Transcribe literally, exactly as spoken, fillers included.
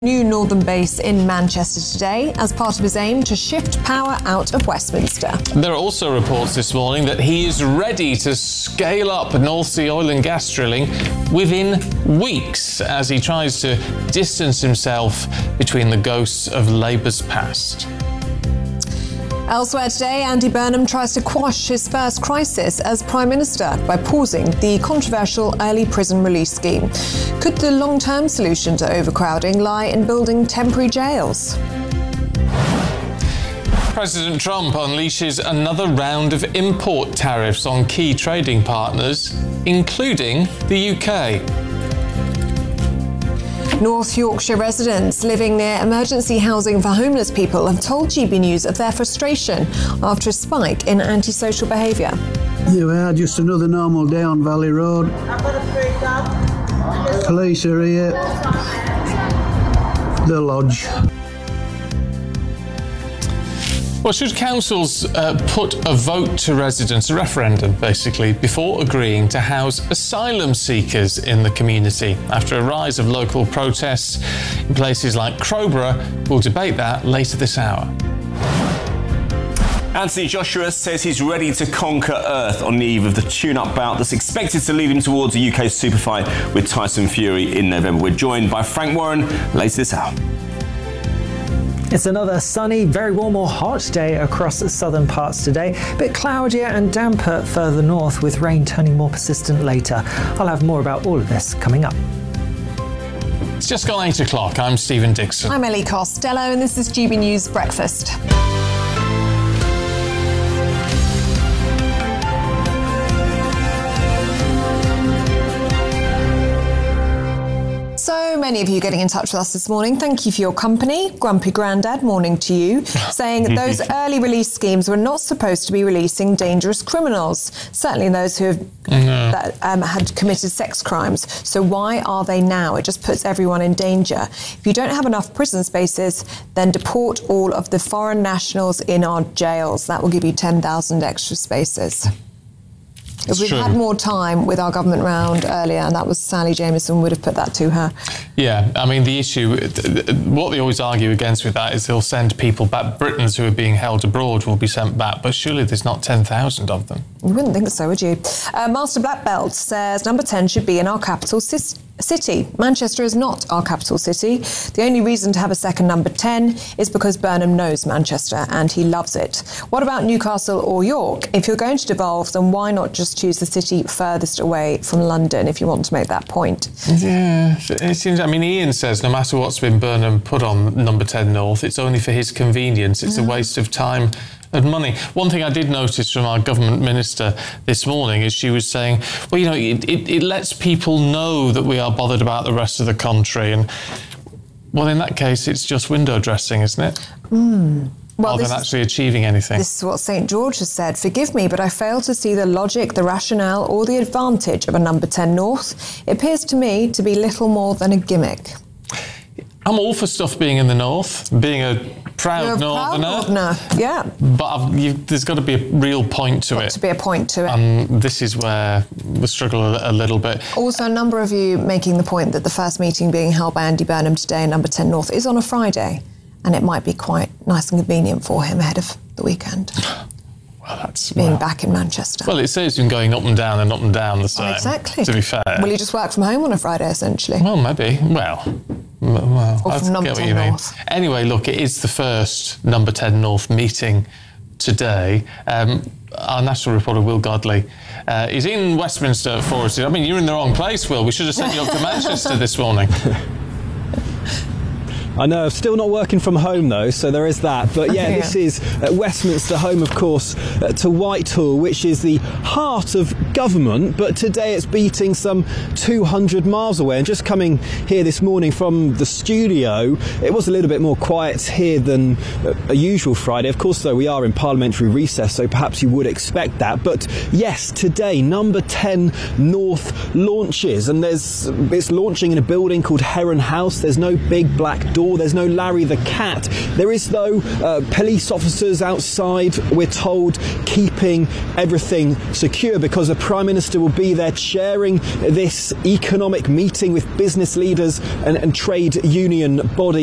New northern base in Manchester today as part of his aim to shift power out of Westminster. There are also reports this morning that he is ready to scale up North Sea oil and gas drilling within weeks as he tries to distance himself between the ghosts of Labour's past. Elsewhere today, Andy Burnham tries to quash his first crisis as Prime Minister by pausing the controversial early prison release scheme. Could the long-term solution to overcrowding lie in building temporary jails? President Trump unleashes another round of import tariffs on key trading partners, including the U K. North Yorkshire residents living near emergency housing for homeless people have told G B News of their frustration after a spike in antisocial behaviour. You are just another normal day on Valley Road. Police are here. The lodge. Well, should councils uh, put a vote to residents, a referendum basically, before agreeing to house asylum seekers in the community? After a rise of local protests in places like Crowborough, we'll debate that later this hour. Anthony Joshua says he's ready to conquer Earth on the eve of the tune-up bout that's expected to lead him towards a U K super fight with Tyson Fury in November. We're joined by Frank Warren later this hour. It's another sunny, very warm or hot day across the southern parts today, a bit cloudier and damper further north with rain turning more persistent later. I'll have more about all of this coming up. It's just gone eight o'clock. I'm Stephen Dixon. I'm Ellie Costello and this is G B News Breakfast. So many of you getting in touch with us this morning. Thank you for your company. Grumpy Grandad, morning to you, saying that those early release schemes were not supposed to be releasing dangerous criminals, certainly those who have no. that, um, had committed sex crimes. So why are they now? It just puts everyone in danger. If you don't have enough prison spaces, then deport all of the foreign nationals in our jails. That will give you ten thousand extra spaces. If we'd had more time with our government round earlier, and that was Sally Jamieson, would have put that to her. Yeah, I mean, the issue, what they always argue against with that is they'll send people back. Britons who are being held abroad will be sent back, but surely there's not ten thousand of them. You wouldn't think so, would you? Uh, Master Black Belt says number ten should be in our capital sis- city. Manchester is not our capital city. The only reason to have a second number ten is because Burnham knows Manchester and he loves it. What about Newcastle or York? If you're going to devolve, then why not just choose the city furthest away from London if you want to make that point? Yeah, it seems, I mean, Ian says no matter what's been Burnham put on number ten North, it's only for his convenience. It's mm. a waste of time and money. One thing I did notice from our government minister this morning is she was saying, well, you know, it, it, it lets people know that we are bothered about the rest of the country. And, well, in that case, it's just window dressing, isn't it? Mm. Well, rather than actually achieving anything. This is what St George has said. Forgive me, but I fail to see the logic, the rationale or the advantage of a number ten North. It appears to me to be little more than a gimmick. I'm all for stuff being in the north, being a proud You're a northerner. Proud northerner, yeah. But I've, you've, there's got to be a real point to got it. to be a point to it. And this is where we struggle a, a little bit. Also, a number of you making the point that the first meeting being held by Andy Burnham today in number ten North is on a Friday, and it might be quite nice and convenient for him ahead of the weekend. Well, that's... Being well, back in Manchester. Well, it says he's been going up and down and up and down the same. Oh, exactly. To be fair. Will he just work from home on a Friday, essentially? Well, maybe. Well... Well, or I from number get what ten you mean. North. Anyway, look, it is the first number ten North meeting today. Um, our national reporter, Will Godley, uh, is in Westminster for us. I mean, you're in the wrong place, Will. We should have sent you up to Manchester this morning. I know, I'm still not working from home though, so there is that. But yeah, yeah. This is uh, Westminster, home of course uh, to Whitehall, which is the heart of government, but today it's beating some two hundred miles away. And just coming here this morning from the studio, it was a little bit more quiet here than a usual Friday. Of course though, we are in parliamentary recess, so perhaps you would expect that. But yes, today number ten North launches, and there's it's launching in a building called Heron House. There's no big black door door. There's no Larry the cat. There is, though, uh, police officers outside, we're told, keeping everything secure because the Prime Minister will be there chairing this economic meeting with business leaders and, and trade union bodies.